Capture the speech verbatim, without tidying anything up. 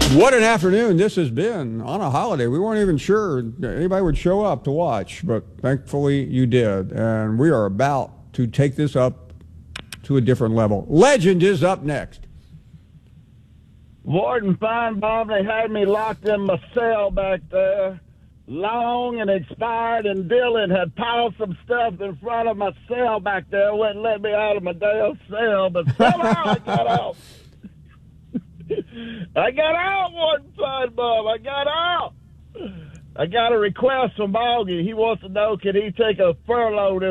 What an afternoon this has been on a holiday. We weren't even sure anybody would show up to watch, but thankfully you did. And we are about to take this up to a different level. Legend is up next. Warden Feinbaum, they had me locked in my cell back there, long and expired, and Dylan had piled some stuff in front of my cell back there, wouldn't let me out of my damn cell, but somehow I got out. I got out, Warden Feinbaum. I got out. I got a request from Augie. He wants to know, can he take a furlough this